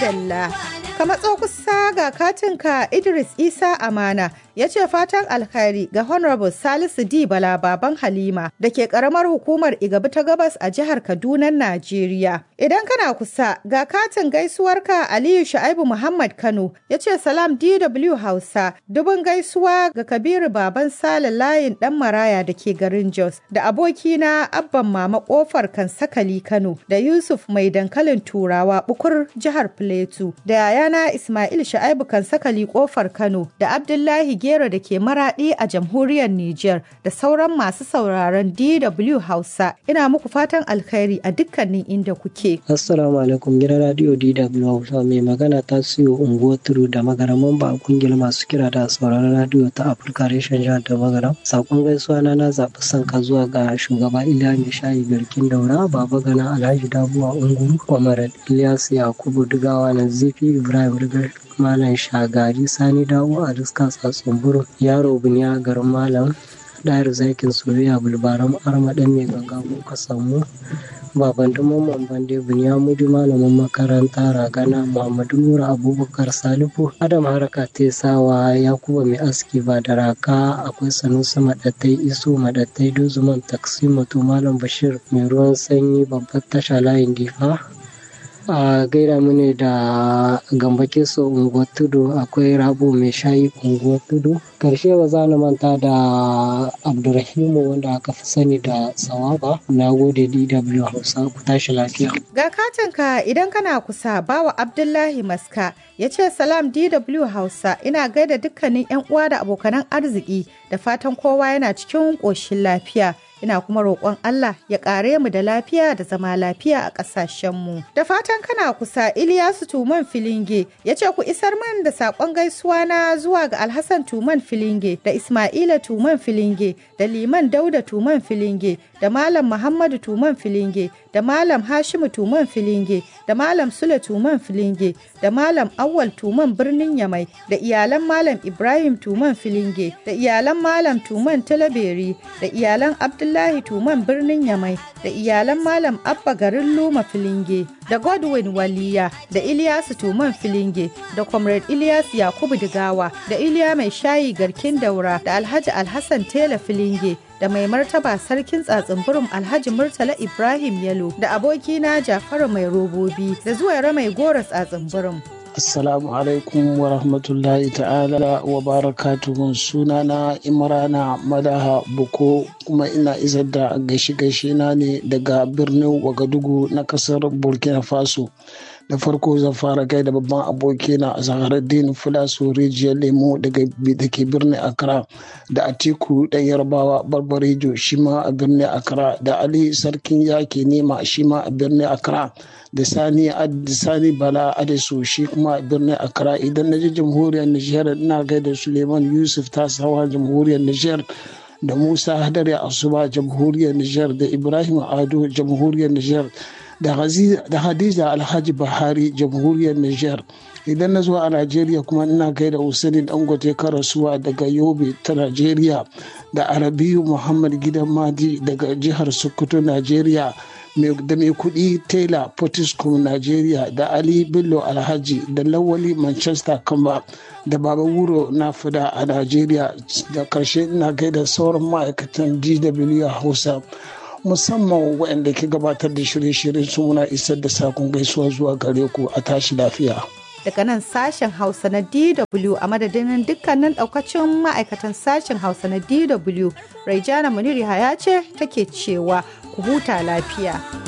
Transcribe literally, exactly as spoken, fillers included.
madalla. Ka matso kusa ga katinka Idris Isa Amana ya ce fatan alkhairi ga Honorable Salisu D. Bala Baban Halima da ke karamar hukumar Igabi ta Gabas a jihar Kaduna, Najeriya. Idan kana kusa ga katin gaisuwarka Aliyu Shu'aibu Muhammad Kano ya ce salam D W Hausa dubin gaisuwa ga Kabiru Baban Sale layin dan Maraya da ke garin Jos da abokina Abban Mama Kofar Kansakali Kano da Yusuf Mai Dankalin Turawa Bukur jihar Plateau da yana Ismail Shu'aibu Kansakali Kofar Kano da Abdullahi Gero da ke Maradi a jamhuriyar Nijar da sauran masu sauraron D W Hausa. Ina muku fatan alkhairi a dukkanin inda kuke. Assalamu alaikum gidan radio D W Hausa mai magana ta siyo unguwar Turu da magaraman ba a kungiyar masu kira da sauraron radio ta Afirka reshen jihar da magaram. Sakon gaisuwa na na zaɓi sanka zuwa ga shugaba Iliya Mai Shayi Garkin Daura, Baba Gana Alhaji Dabuwa Unguru, Kwamarat Ilyas Yakubu Dugawa Nazifi Ibrahim Rigar Malam Shagari Sani Dawo a Riska Tsatsun Buru Yaro Buniya garin Malam Ɗayar Zakin Soyayya Bulbaram Armaɗan Mai Ganga Kuka Samu Baban Mamman Bande Buniya Mudi Malamin Makaranta Ragana Muhammadu Nura Abubakar Salifu Adam Haraka Tesawa Yakuba Mai Aski Badaraka akwai Sanusi Maɗattai Isu Maɗattai Dozuman Taksimatu Malam Bashir Mai Ruwan Sanyi Babbar Tasha Layin Difa a gaida mu ne da Gamba Keso unguwar Tudu, akwai Rabu Mai Shayi unguwar Tudu. Karshe ba za na manta da Abdurrahimu wanda aka fi sani da Sawaba. Na gode D W Hausa, ku tashi lafiya. Ga katinka idan kana kusa bawa Abdullahi Maska ya ce salam D W Hausa, ina gaida dukkanin 'yan uwa da abokanan arziki da fatan kowa yana cikin ƙoshin lafiya. Ina kuma roƙon Allah ya ƙare mu da lafiya da zama lafiya a ƙasashenmu. Da fatan kana kusa Iliyasu Tuman Filinge ya ce ku isar min da saƙon gaisuwa na zuwa ga Alhassan Tuman Filinge da Ismaila Tuman Filinge da Liman Dauda Tuman Filinge da Malam Muhammadu Tuman Filinge da Malam Hashimu Tuman Filinge da Malam Sule Tuman Filinge da Malam Awwal Tuman Birnin Yamai da iyalan Malam Ibrahim Tuman Filinge da iyalan Malam Tuman Talaberi da iyalan Abdullahi Tuman Birnin Yamai da iyalan Malam Abba garin Luma Filinge da Godwin Waliya da Ilyasu Tuman Filinge da Comrade Ilyas Yakubu Digawa da Iliya Mai Shayi Garkin Daura da Alhaji Alhassan Tela Filinge da mai martaba sarkin Tsatsunburum Alhaji Murtala Ibrahim Yalo da abokina Jafaru Mai Robobi da Zuwaira Mai Gora Tsatsunburum. Assalamu alaikum wa rahmatullahi ta'ala wa barakatuhun, sunana Imrana Madaha Buko kuma ina isar da gaishe-gaishe na ne daga birnin Wagadugu na kasar Burkina Faso. Da farko zan fara gaida babban abokina a Zaharaddin Fulasu Rijiyar Lemo da ke birnin Accra, da Atiku ɗan Yarbawa Barbarejo shi ma a birnin Accra, da Ali Sarkin Yaki Nema shi ma a birnin Accra, da Sani Sani Bala Adesu shi kuma a birnin Accra. Idan na ji jamhuriyar Nijar ina gaida Suleiman Yusuf Tasawa jamhuriyar Nijar, da Musa Hadari Asuba jamhuriyar Nijar, da Ibrahim Ado jamhuriyar Nijar, da Hadiza Alhaji Bahari jamhuriyar Nijar. Idan na zo a Najeriya kuma ina gaida Usaini Dangote Karasuwa daga Yobe ta Najeriya, da Arabiyu Muhammad Gidan Madi daga jihar Sokoto Najeriya, da mai kudi Taylor Potiskum Najeriya, da Ali Bello Alhaji, da Lawali Manchester Kamba, da Baba Wuro na Fuda a Najeriya. Da karshe ina gaida sauran ma'aikatan D W Hausa musamman waɗanda ke gabatar da shirye-shiryen su, muna isar da sakon gaisuwa zuwa gare ku a tashi lafiya. Daga nan sashen Hausa na D W a madadin dukkanin ɗaukacin ma'aikatan sashen Hausa na D W, Raijana Muniri Haya ce take cewa ku huta lafiya.